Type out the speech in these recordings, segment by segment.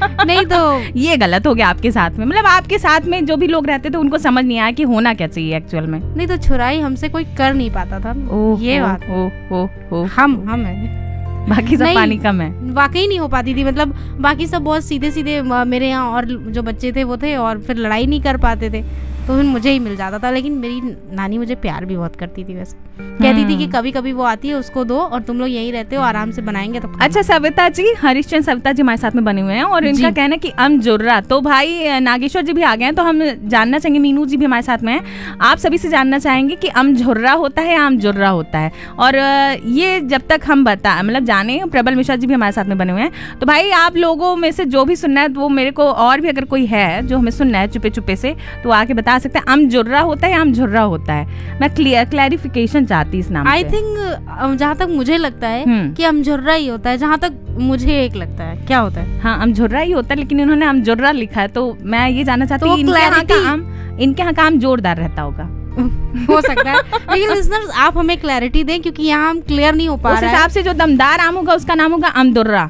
नहीं तो ये गलत हो गया आपके साथ में, मतलब आपके साथ में जो भी लोग रहते थे उनको समझ नहीं आया कि होना क्या चाहिए एक्चुअल में। नहीं तो छुराई हमसे कोई कर नहीं पाता था। ये बात हम है, बाकी सब पानी कम है। वाकई नहीं हो पाती थी, मतलब बाकी सब बहुत सीधे सीधे मेरे यहाँ और जो बच्चे थे वो थे, और फिर लड़ाई नहीं कर पाते थे तो फिर मुझे ही मिल जाता था। लेकिन मेरी नानी मुझे प्यार भी बहुत करती थी, वैसे कहती थी कि कभी कभी वो आती है उसको दो और तुम लोग यहीं रहते हो, आराम से बनाएंगे तो। अच्छा सविता जी, हरिश्चंद्र सविता जी हमारे साथ में बने हुए हैं और इनका कहना है कि अमजुर्रा। तो भाई नागेश्वर जी भी आ गए हैं, तो हम जानना चाहेंगे, मीनू जी भी हमारे साथ में है, आप सभी से जानना चाहेंगे कि अमझुर्रा होता है या अमजुर्रा होता है। और ये जब तक हम मतलब जाने, प्रबल मिश्रा जी भी हमारे साथ में बने हुए हैं, तो भाई आप लोगों में से जो भी सुनना है वो मेरे को, और भी अगर कोई है जो हमें सुनना है चुपे चुपे से, तो आके बता सकते हैं अमजुर्रा होता है या अमझुर्रा होता है। मैं क्लैरिफिकेशन चाहती इस नाम। आई थिंक जहाँ तक मुझे लगता है कि अमझुर्रा ही होता है, जहाँ तक मुझे एक लगता है। क्या होता है? हाँ अमझुर्रा ही होता है, लेकिन इन्होंने अमजुर्रा लिखा है, तो मैं ये जानना चाहती हूँ इनके यहाँ का आम जोरदार रहता होगा। हो सकता है, लेकिन लिसनर्स आप हमें क्लैरिटी दें, क्योंकि यहाँ हम क्लियर नहीं हो पा रहा है। उस हिसाब से जो दमदार आम होगा उसका नाम होगा अमदुर्रा।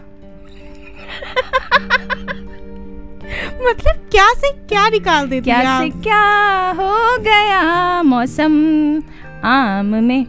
मतलब क्या से क्या निकाल देती है? क्या से क्या हो गया मौसम आम में।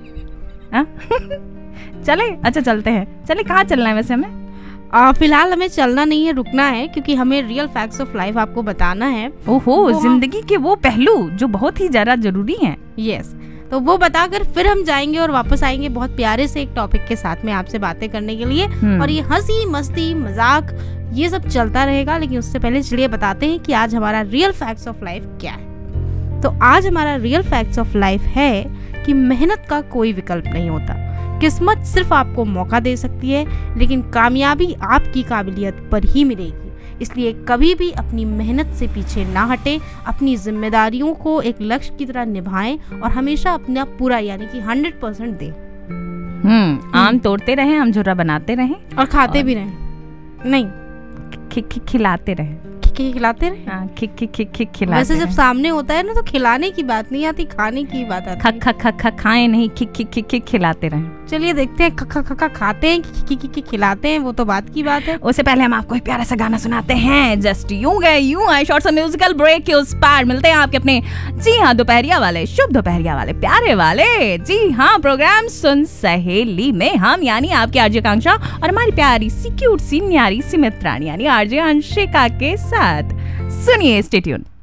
चले, अच्छा चलते हैं। चले, कहाँ चलना है वैसे हमें? फिलहाल हमें चलना नहीं है, रुकना है, क्योंकि हमें रियल फैक्ट्स ऑफ लाइफ आपको बताना है। ओहो, जिंदगी के वो पहलू जो बहुत ही ज्यादा जरूरी हैं। यस, तो वो बताकर फिर हम जाएंगे और वापस आएंगे बहुत प्यारे से एक टॉपिक के साथ में आपसे बातें करने के लिए। और ये हंसी मस्ती मजाक ये सब चलता रहेगा, लेकिन उससे पहले चलिए बताते हैं कि आज हमारा रियल फैक्ट्स ऑफ लाइफ क्या है। तो आज हमारा रियल फैक्ट्स ऑफ लाइफ है कि मेहनत का कोई विकल्प नहीं होता। किस्मत सिर्फ आपको मौका दे सकती है, लेकिन कामयाबी आपकी काबिलियत पर ही मिलेगी। इसलिए कभी भी अपनी मेहनत से पीछे ना हटें, अपनी जिम्मेदारियों को एक लक्ष्य की तरह निभाएं और हमेशा अपना पूरा यानी कि 100% दें। आम तोड़ते रहें, अमझुर्रा बनाते रहें और खाते भी रहें, नहीं खिलाते रहें। खिलाते रहे। हाँ, खिलाते। वैसे जब सामने होता है ना तो खिलाने की बात नहीं आती, खाने की बात आती है। खाएं नहीं, खिलाते रहें। चलिए देखते हैं, खाते हैं, खिलाते हैं, वो तो बात की बात है। उससे पहले हम आपको एक प्यारा सा गाना सुनाते हैं। जस्ट यूं गए यूं आए, शॉर्ट सा म्यूजिकल ब्रेक के उस पार मिलते हैं आपके अपने, जी हाँ, दोपहरिया वाले, शुभ दोपहरिया वाले, प्यारे वाले, जी हाँ, प्रोग्राम सुन सहेली में हम यानी आपकी आरजे आकांक्षा और हमारी प्यारी सी क्यूट सी न्यारी सी मित्राणी यानी आरजे अंशिका के साथ। सुनिए, स्टे ट्यून।